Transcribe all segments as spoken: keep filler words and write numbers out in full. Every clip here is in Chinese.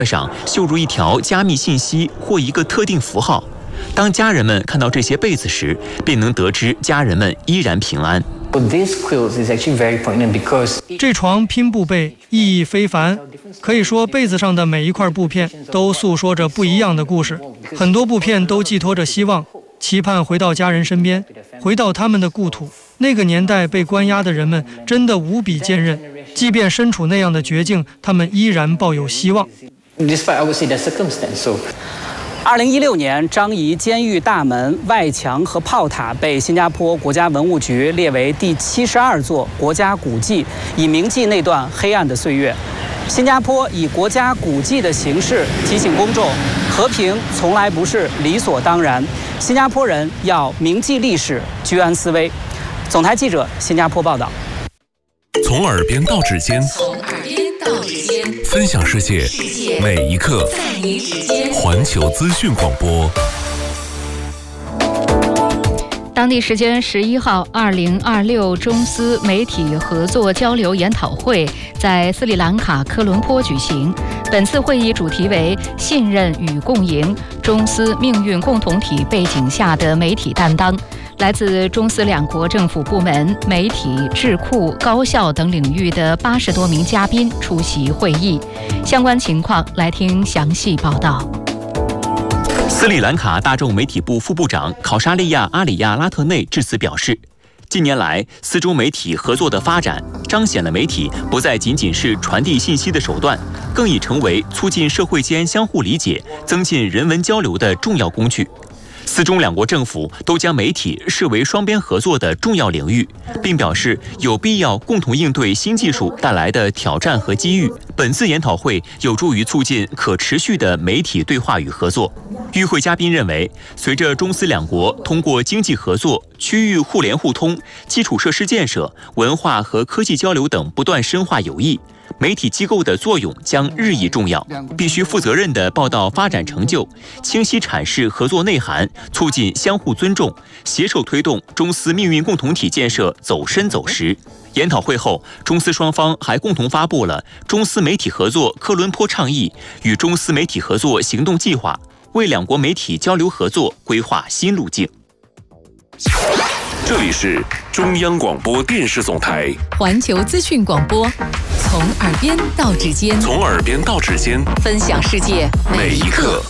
上绣入一条加密信息或一个特定符号。当家人们看到这些被子时，便能得知家人们依然平安。 这床拼布被意义非凡，可以说被子上的每一块布片都诉说着不一样的故事。很多布片都寄托着希望，期盼回到家人身边，回到他们的故土。那个年代被关押的人们真的无比坚韧，即便身处那样的绝境，他们依然抱有希望。 二零一六年，樟宜监狱大门外墙和炮塔被新加坡国家文物局列为第七十二座国家古迹，以铭记那段黑暗的岁月。新加坡以国家古迹的形式提醒公众，和平从来不是理所当然，新加坡人要铭记历史，居安思危。总台记者新加坡报道。 从耳边到指尖， 从耳边到指尖， 分享世界， 世界每一刻， 在你指尖。 环球资讯广播。 当地时间十一号，二零二六中斯媒体合作交流研讨会在斯里兰卡科伦坡举行。本次会议主题为“信任与共赢：中斯命运共同体背景下的媒体担当”。来自中斯两国政府部门、媒体、智库、高校等领域的八十多名嘉宾出席会议。相关情况，来听详细报道。 斯里兰卡大众媒体部副部长考沙利亚·阿里亚拉特内致辞表示，近年来斯中媒体合作的发展，彰显了媒体不再仅仅是传递信息的手段，更已成为促进社会间相互理解、增进人文交流的重要工具。斯中两国政府都将媒体视为双边合作的重要领域，并表示有必要共同应对新技术带来的挑战和机遇。本次研讨会有助于促进可持续的媒体对话与合作。与会嘉宾认为，随着中斯两国通过经济合作、区域互联互通、基础设施建设、文化和科技交流等不断深化友谊，媒体机构的作用将日益重要，必须负责任地报道发展成就，清晰阐释合作内涵，促进相互尊重，携手推动中斯命运共同体建设走深走实。研讨会后，中斯双方还共同发布了中斯媒体合作科伦坡倡议与中斯媒体合作行动计划，为两国媒体交流合作规划新路径。 这里是中央广播电视总台环球资讯广播，从耳边到指尖， 从耳边到指尖， 分享世界每一刻。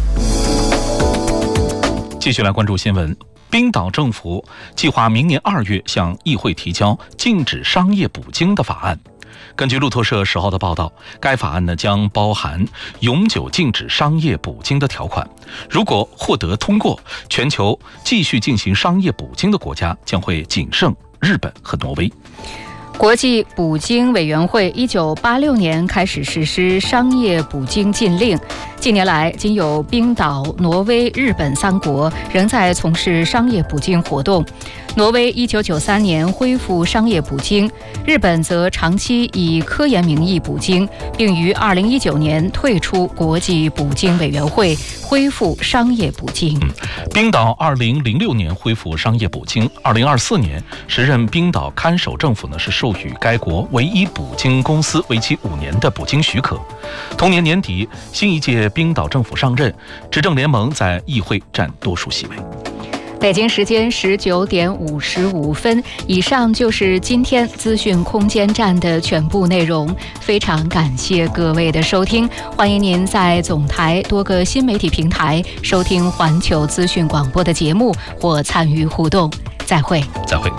继续来关注新闻。冰岛政府计划明年二月向议会提交禁止商业捕鲸的法案。根据路透社十号的报道，该法案呢将包含永久禁止商业捕鲸的条款。如果获得通过，全球继续进行商业捕鲸的国家将会仅剩日本和挪威。 国际捕鲸委员会一九八六年开始实施商业捕鲸禁令，近年来仅有冰岛、挪威、日本三国仍在从事商业捕鲸活动。挪威一九九三年恢复商业捕鲸，日本则长期以科研名义捕鲸，并于二零一九年退出国际捕鲸委员会，恢复商业捕鲸。 嗯、冰岛二零零六年恢复商业捕鲸，二零二四年时任冰岛看守政府呢是授予该国唯一捕鲸公司为期五年的捕鲸许可。同年年底，新一届冰岛政府上任，执政联盟在议会占多数席位。 北京时间十九点五十五分，以上就是今天资讯空间站的全部内容。非常感谢各位的收听，欢迎您在总台多个新媒体平台收听环球资讯广播的节目或参与互动。再会， 再会。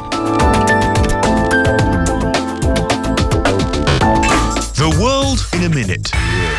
The world in a minute。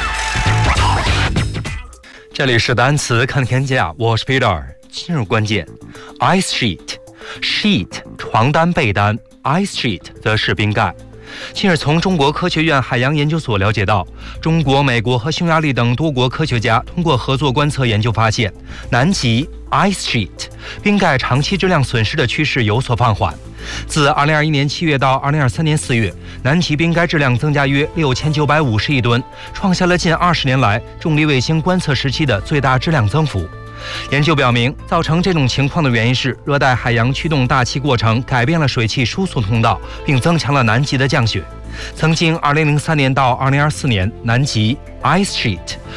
这里是单词看天下，我是 Peter。今日关键 ：ice sheet， sheet 床单被单 ，ice sheet 则是冰盖。近日，从中国科学院海洋研究所了解到，中国、美国和匈牙利等多国科学家通过合作观测研究发现，南极 ice sheet 冰盖长期质量损失的趋势有所放缓。自二零二一年七月到二零二三年四月，南极冰盖质量增加约六千九百五十亿吨，创下了近二十年来重力卫星观测时期的最大质量增幅。 研究表明，造成这种情况的原因是热带海洋驱动大气过程改变了水汽输送通道，并增强了南极的降雪。曾经二零零三年到二零二四年，南极 ice sheet